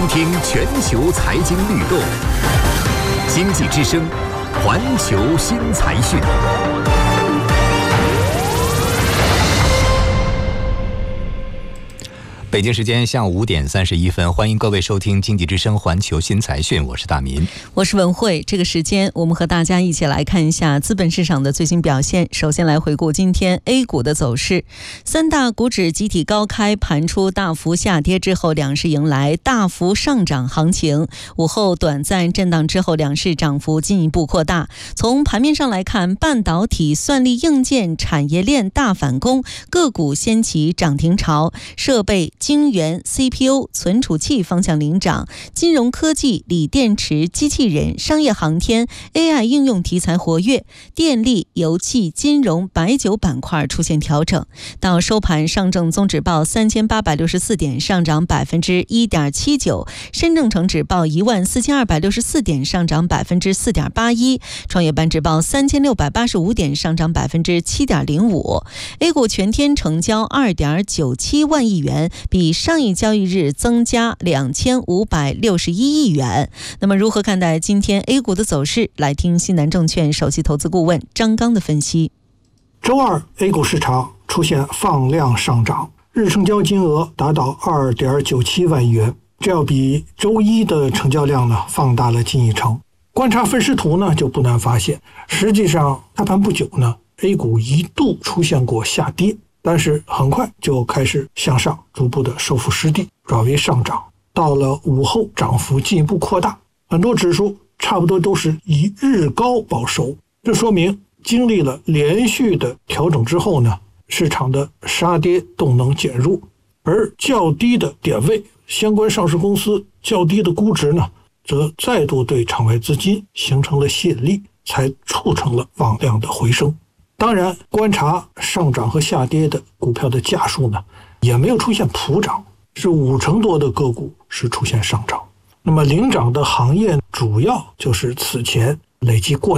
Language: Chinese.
听全球财经律动，经济之声，环球新财讯。北京时间下午5点31分，欢迎各位收听经济之声环球新财讯，我是大民， 我是文慧。这个时间我们和大家一起来看一下资本市场的最新表现。首先来回顾今天 A 股的走势，三大股指集体高开，盘出大幅下跌之后，两市迎来大幅上涨行情。午后短暂震荡之后，两市涨幅进一步扩大。从盘面上来看，半导体、算力硬件产业链大反攻，个股掀起涨停潮，设备、晶圆、CPU、存储器方向领涨，金融科技、锂电池、机器人、商业航天、AI 应用题材活跃，电力、油气、金融、白酒板块出现调整。到收盘，上证综指报3864点，上涨 1.79%， 深证成指报14264点，上涨 4.81%， 创业板指报3685点，上涨 7.05%。 A 股全天成交 2.97 万亿元，比上一交易日增加2561亿元。那么如何看待今天 A 股的走势？来听西南证券首席投资顾问张刚的分析。 周二 A 股市场出现放量上涨，日成交金额达到 2.97 万亿元，这要比周一的成交量呢放大了近1成。观察分时图呢就不难发现，实际上开盘不久呢 A 股一度出现过下跌，但是很快就开始向上逐步的收复失地，转为上涨。到了午后涨幅进一步扩大，很多指数差不多都是以日高报收，这说明经历了连续的调整之后呢，市场的杀跌动能减弱，而较低的点位，相关上市公司较低的估值呢，则再度对场外资金形成了吸引力，才促成了放量的回升。当然，观察上涨和下跌的股票的家数呢，也没有出现普涨，是5成多的个股是出现上涨。那么领涨的行业主要就是此前累计过